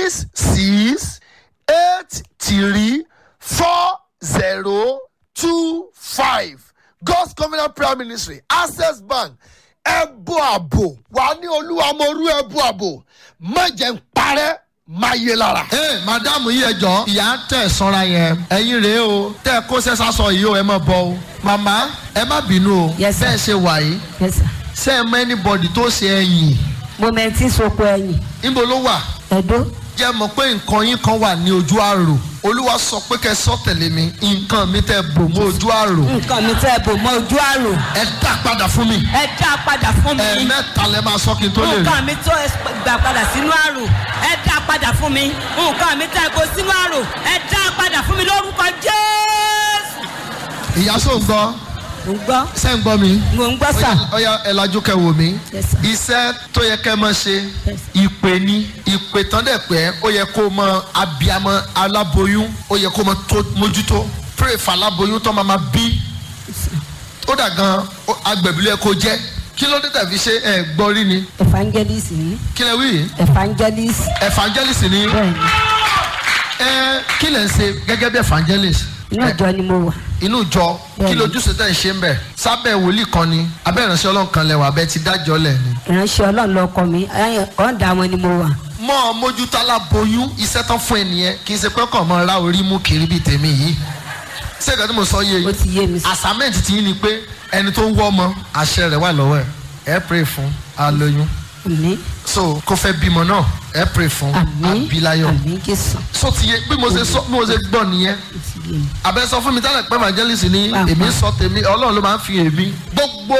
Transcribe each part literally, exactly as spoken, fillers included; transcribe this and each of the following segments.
six six eight three four zero two five. God's Covenant Prayer Ministry, Access Bank. Ẹ̀bù àbò wà ní Olúwa mo rú ẹ̀bù àbò má jẹ́ n parẹ́ má yé lára. ẹ madamu yìí ẹjọ ìyá tẹ sanra yẹn ẹ̀yin rèé o tẹ kó sẹsà sọ yìí o ẹ má bọ o màmá ẹ má bínú o Yes, sir. bẹ́ẹ̀ ṣe wà yìí Yes, sir. ṣe ẹ mọ anybody tó ṣe ẹ̀yìn mo mẹ́tí soko ẹ̀yìn níbo ló wà ẹ̀dó. jẹ́ mọ̀ pé nǹkan yín kan wà ní ojú àrò olúwa sọ pé kẹ́ sọ tẹ̀lé mi nǹkan mi tẹ́ bò mọ́ ojú àrò nǹkan mi tẹ́ bò mọ́ ojú àrò. ẹ dá padà fún mi ẹ dá padà fún mi. ẹ mẹ́ta lẹ máa sọ kí n tó lè rí. nǹkan mi tó gbà padà sínú àrò ẹ dá padà fún mi. nǹkan mi tẹ́ bò sínú àrò ẹ dá padà fún mi lórúkọ Jésù. ìyá sọ ń gbọ́ mo ń gbọ́. ṣé ń gbọ́ mi. mo ń gbọ́ sà. ọya ẹ lajú kẹ́ wò mí. Yes, sir. iṣẹ́ tó yẹ kẹ́ máa ṣe Yes. ìpè ní ìpè tán dẹ̀ pẹ́ ó yẹ kó mọ abiyamọ aláboyún ó yẹ kó mọ tó mójútó pray for aláboyún tó máa ma bí ó dà gan agbẹ̀bílẹ̀ kó jẹ́ kí ló dé tàbí ṣe ẹ gbọ́ rí ni evangelist ni. kí lẹ wí evangelist. evangelist ni bẹ́ẹ̀ni ẹ kí lẹ ń ṣe gẹ́gẹ́ bí evangelist inú ìjọ ni mo wà. inú ìjọ kí lójúṣe tẹ̀ ń ṣe ń bẹ̀ sábẹ́ wòlíì kan ni abẹ́ ìránṣẹ́ ọlọ́run kan lẹ́wà abẹ́ ti dájọ́ lẹ̀ ni. ìránṣẹ́ ọlọ́run lọkọ mi ọ̀ǹda wọn ni mo wà. mọ́ mójútó aláboyún iṣẹ́ tán fún ẹnìyẹn kì í ṣe pé kàn mọ́ ra orí mú kiri bíi tèmi yìí ṣé ìgbà tí mo sọ yé ó ti yé mi. assignment ti yín ni pé ẹni tó ń wọ́ ọmọ àṣẹ rẹ̀ wà lọ́wọ́ ẹ̀ ẹ pray fún alóyún àmín so kó fẹ́ bímọ náà ẹ pray fún àmín abilayọ àmín Jésù. so ti yé bí mo ṣe sọ bí mo ṣe gbọ́ nìyẹn ó ti yé mi. abẹ sọ fún mi tẹ́lẹ̀ pé evangelist ni Pàápàá. èmi sọ tèmi ọlọ́run ló máa ń fi èmi gbogbo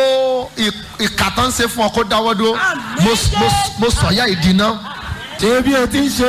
ìkà tán ṣe fún ọ kó dáwọ́ dúró mo mo- mo sọ ya ìdí náà. ṣé bí o ti ń ṣe